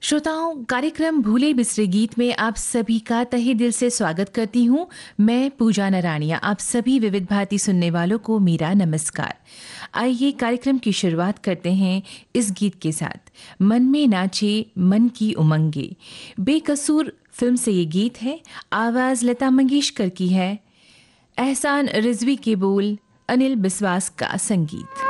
श्रोताओं, कार्यक्रम भूले बिसरे गीत में आप सभी का तहे दिल से स्वागत करती हूँ। मैं पूजा नारायणिया। आप सभी विविध भारती सुनने वालों को मेरा नमस्कार। आइए कार्यक्रम की शुरुआत करते हैं इस गीत के साथ। मन में नाचे मन की उमंगे, बेकसूर फिल्म से ये गीत है। आवाज लता मंगेशकर की है, एहसान रिजवी के बोल, अनिल बिस्वास का संगीत।